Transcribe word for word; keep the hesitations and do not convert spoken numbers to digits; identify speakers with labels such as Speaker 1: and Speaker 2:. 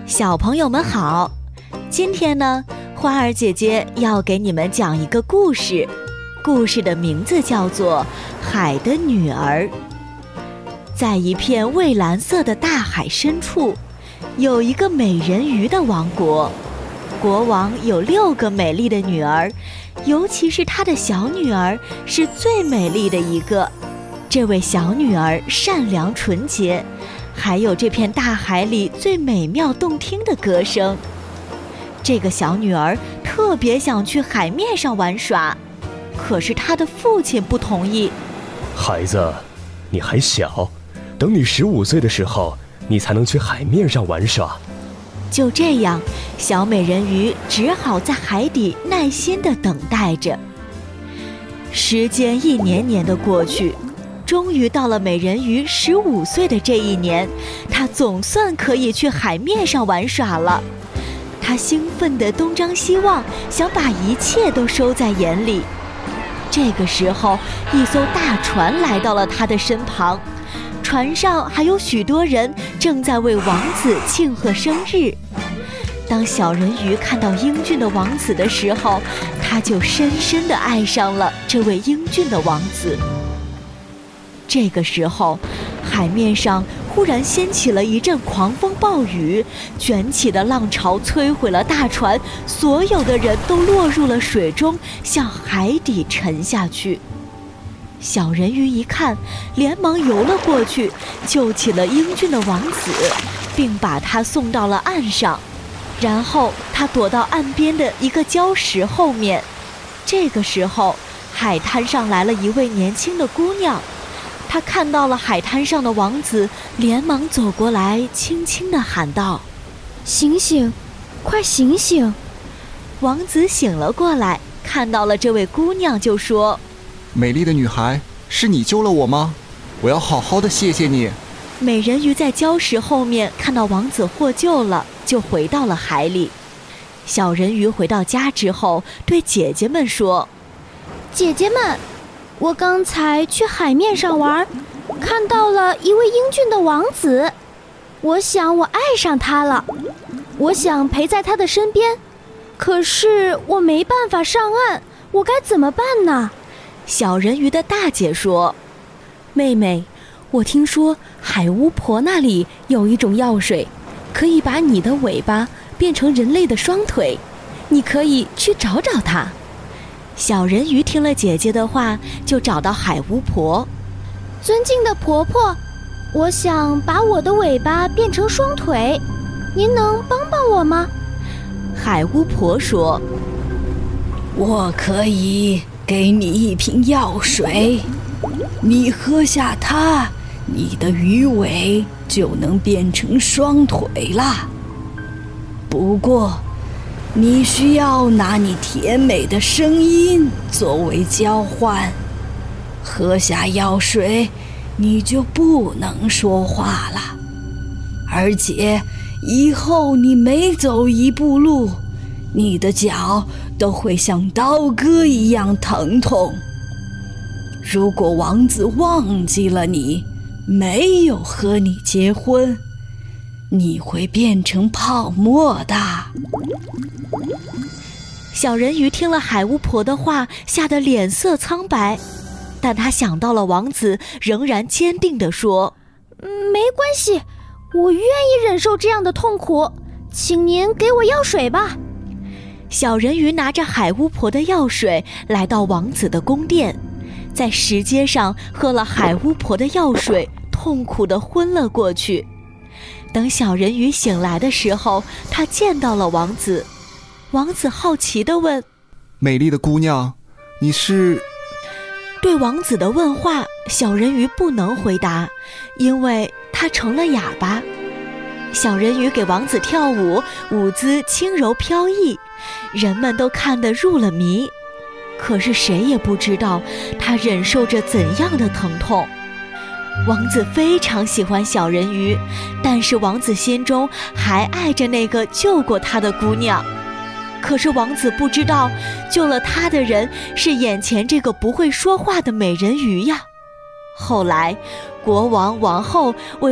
Speaker 1: 小朋友们好，今天呢，花儿姐姐要给你们讲一个故事，故事的名字叫做《海的女儿》。在一片蔚蓝色的大海深处，有一个美人鱼的王国。国王有六个美丽的女儿，尤其是他的小女儿是最美丽的一个。这位小女儿善良纯洁，还有这片大海里最美妙动听的歌声。这个小女儿特别想去海面上玩耍，可是她的父亲不同意。
Speaker 2: 孩子，你还小，等你十五岁的时候，你才能去海面上玩耍。
Speaker 1: 就这样，小美人鱼只好在海底耐心地等待着。时间一年年的过去，终于到了美人鱼十五岁的这一年，她总算可以去海面上玩耍了。她兴奋地东张西望，想把一切都收在眼里。这个时候，一艘大船来到了她的身旁，船上还有许多人正在为王子庆贺生日。当小人鱼看到英俊的王子的时候，他就深深地爱上了这位英俊的王子。这个时候，海面上忽然掀起了一阵狂风暴雨，卷起的浪潮摧毁了大船，所有的人都落入了水中，向海底沉下去。小人鱼一看，连忙游了过去，救起了英俊的王子，并把他送到了岸上。然后他躲到岸边的一个礁石后面。这个时候，海滩上来了一位年轻的姑娘。她看到了海滩上的王子，连忙走过来，轻轻地喊道：“
Speaker 3: 醒醒，快醒醒！”
Speaker 1: 王子醒了过来，看到了这位姑娘，就说：“
Speaker 4: 美丽的女孩，是你救了我吗？我要好好的谢谢你。”
Speaker 1: 美人鱼在礁石后面看到王子获救了，就回到了海里。小人鱼回到家之后，对姐姐们说：“
Speaker 3: 姐姐们，我刚才去海面上玩，看到了一位英俊的王子，我想我爱上他了，我想陪在他的身边，可是我没办法上岸，我该怎么办呢？”
Speaker 1: 小人鱼的大姐说：“
Speaker 5: 妹妹，我听说海巫婆那里有一种药水，可以把你的尾巴变成人类的双腿，你可以去找找她。”
Speaker 1: 小人鱼听了姐姐的话，就找到海巫婆。
Speaker 3: 尊敬的婆婆，我想把我的尾巴变成双腿，您能帮帮我吗？
Speaker 1: 海巫婆说：“
Speaker 6: 我可以给你一瓶药水，你喝下它，你的鱼尾就能变成双腿啦。不过你需要拿你甜美的声音作为交换，喝下药水你就不能说话了，而且以后你每走一步路，你的脚都会像刀割一样疼痛。如果王子忘记了你，没有和你结婚，你会变成泡沫的。”
Speaker 1: 小人鱼听了海巫婆的话，吓得脸色苍白，但他想到了王子，仍然坚定地说：“
Speaker 3: 没关系，我愿意忍受这样的痛苦，请您给我药水吧。”
Speaker 1: 小人鱼拿着海巫婆的药水来到王子的宫殿，在石阶上喝了海巫婆的药水，痛苦地昏了过去。等小人鱼醒来的时候，他见到了王子。王子好奇地问：“
Speaker 4: 美丽的姑娘，你是……”
Speaker 1: 对王子的问话，小人鱼不能回答，因为他成了哑巴。小人鱼给王子跳舞，舞姿轻柔飘逸，人们都看得入了迷。可是谁也不知道他忍受着怎样的疼痛。王子非常喜欢小人鱼，但是王子心中还爱着那个救过他的姑娘。可是王子不知道，救了他的人是眼前这个不会说话的美人鱼呀。后来，国王、王后为